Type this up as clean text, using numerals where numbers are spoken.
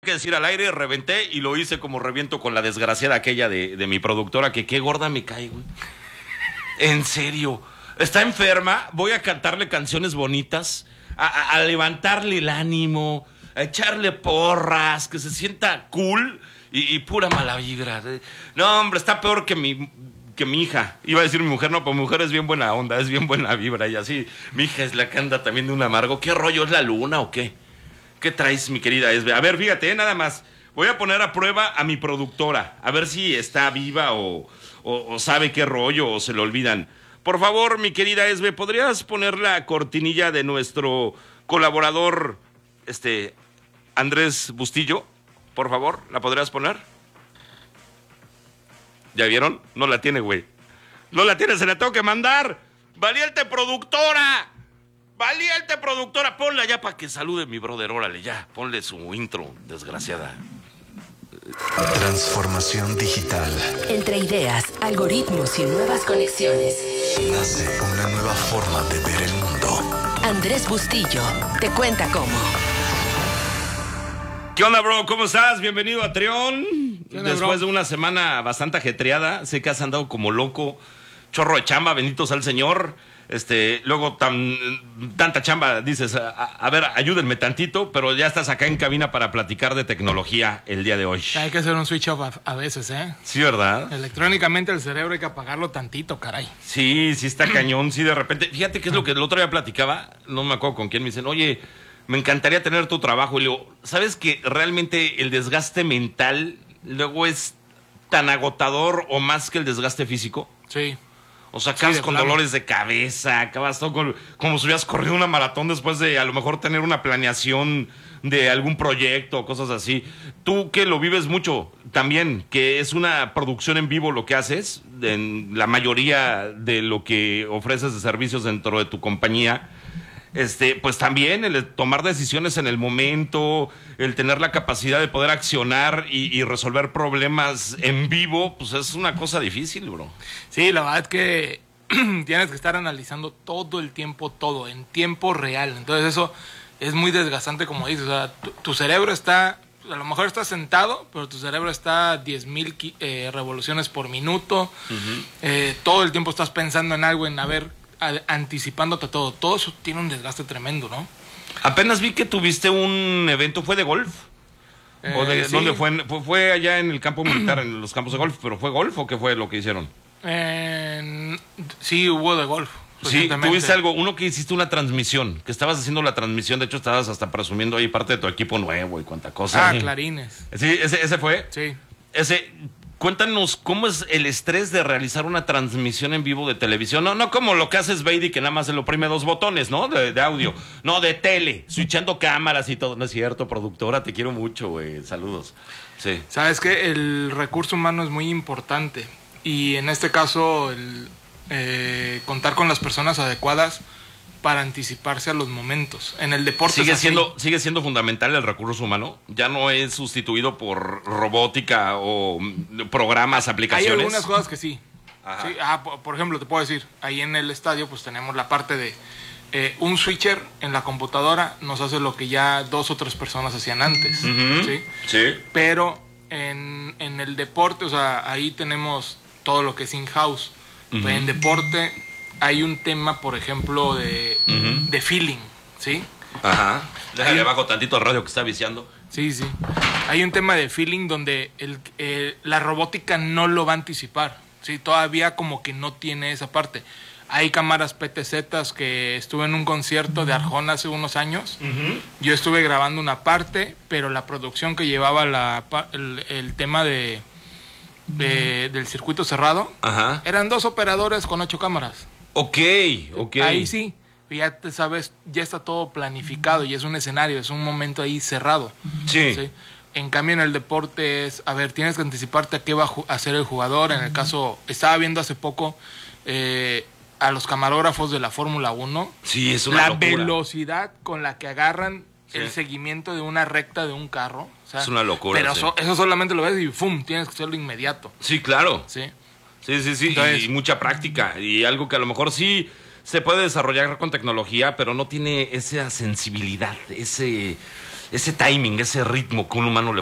que decir al aire, reventé y lo hice como reviento con la desgraciada aquella de mi productora, que qué gorda me cae, güey. En serio. Está enferma, voy a cantarle canciones bonitas, a levantarle el ánimo, a echarle porras, que se sienta cool y pura mala vibra. No, hombre, está peor que mi hija. Iba a decir mi mujer, no, pues mi mujer es bien buena onda, es bien buena vibra y así. Mi hija es la que anda también de un amargo. ¿Qué rollo, es la luna o qué? ¿Qué traes, mi querida Esbe? A ver, fíjate, nada más. Voy a poner a prueba a mi productora, a ver si está viva o sabe qué rollo o se le olvidan. Por favor, mi querida Esbe, ¿podrías poner la cortinilla de nuestro colaborador, Andrés Bustillo? Por favor, ¿la podrías poner? ¿Ya vieron? No la tiene, güey. No la tiene, se la tengo que mandar. ¡Valiente productora! ¡Valiente productora! Ponla ya para que salude mi brother, órale, ya. Ponle su intro, desgraciada. Transformación digital. Entre ideas, algoritmos y nuevas conexiones. Nace una nueva forma de ver el mundo. Andrés Bustillo te cuenta cómo. ¿Qué onda, bro? ¿Cómo estás? Bienvenido a Trión. Después bro? de una semana bastante ajetreada, sé que has andado como loco. Chorro de chamba, bendito sea el Señor. Luego tanta chamba, dices, a ver, ayúdenme tantito, pero ya estás acá en cabina para platicar de tecnología el día de hoy. Hay que hacer un switch off a veces, ¿eh? Sí, ¿verdad? Electrónicamente el cerebro hay que apagarlo tantito, caray. Sí, sí está cañón, sí de repente. Fíjate qué es lo que el otro día platicaba, no me acuerdo con quién, me dicen, oye, me encantaría tener tu trabajo. Y le digo, ¿sabes que realmente el desgaste mental luego es tan agotador o más que el desgaste físico? Sí. O sea, acabas Sí, con claro. dolores de cabeza, acabas todo como si hubieras corrido una maratón después de a lo mejor tener una planeación de algún proyecto o cosas así. Tú que lo vives mucho también, que es una producción en vivo lo que haces, en la mayoría de lo que ofreces de servicios dentro de tu compañía, pues también el tomar decisiones en el momento, el tener la capacidad de poder accionar y resolver problemas en vivo, pues es una cosa difícil, bro. Sí, la verdad es que tienes que estar analizando todo el tiempo, todo, en tiempo real. Entonces eso es muy desgastante, como dices. O sea, tu cerebro está, a lo mejor está sentado, pero tu cerebro está a 10,000 revoluciones por minuto. Uh-huh. Todo el tiempo estás pensando en algo, anticipándote todo. Todo eso tiene un desgaste tremendo, ¿no? Apenas vi que tuviste un evento, ¿fue de golf? Sí. ¿Dónde fue? Fue allá en el campo militar, en los campos de golf, pero ¿fue golf o qué fue lo que hicieron? Sí, hubo de golf. Sí, tuviste algo, uno que hiciste una transmisión, que estabas haciendo la transmisión, de hecho estabas hasta presumiendo ahí parte de tu equipo nuevo y cuánta cosa. Clarines. Sí, ese fue. Sí. Cuéntanos cómo es el estrés de realizar una transmisión en vivo de televisión. No como lo que haces Beidi, que nada más se lo oprime 2 botones, ¿no? De audio. No, de tele, switchando cámaras y todo. No es cierto, productora, te quiero mucho, güey. Saludos. Sí. Sabes que el recurso humano es muy importante. Y en este caso, contar con las personas adecuadas para anticiparse a los momentos. En el deporte sigue siendo fundamental el recurso humano. Ya no es sustituido por robótica o programas, aplicaciones. Hay algunas cosas que sí. Ajá. Sí. Por ejemplo, te puedo decir, ahí en el estadio pues tenemos la parte de un switcher en la computadora nos hace lo que ya 2 o 3 personas hacían antes. Uh-huh. ¿Sí? Sí. Pero en el deporte, o sea, ahí tenemos todo lo que es in-house. Uh-huh. En deporte hay un tema, por ejemplo, de feeling, ¿sí? Ajá. Déjale bajo tantito al radio que está viciando. Sí. Hay un tema de feeling donde la robótica no lo va a anticipar, ¿sí? Todavía como que no tiene esa parte. Hay cámaras PTZ que estuve en un concierto de Arjona hace unos años. Uh-huh. Yo estuve grabando una parte, pero la producción que llevaba el tema del circuito cerrado, ajá, eran 2 operadores con 8 cámaras. Ok. Ahí sí, ya te sabes, ya está todo planificado y es un escenario, es un momento ahí cerrado. Sí. ¿Sí? En cambio en el deporte es, a ver, tienes que anticiparte a qué va a hacer el jugador. En el caso, estaba viendo hace poco a los camarógrafos de la Fórmula 1. Sí, es una locura. La velocidad con la que agarran el seguimiento de una recta de un carro. O sea, es una locura. Pero eso solamente lo ves y ¡fum! Tienes que hacerlo inmediato. Sí, claro. Sí. Sí. Entonces, y mucha práctica. Y algo que a lo mejor sí se puede desarrollar con tecnología, pero no tiene esa sensibilidad, ese timing, ese ritmo que un humano le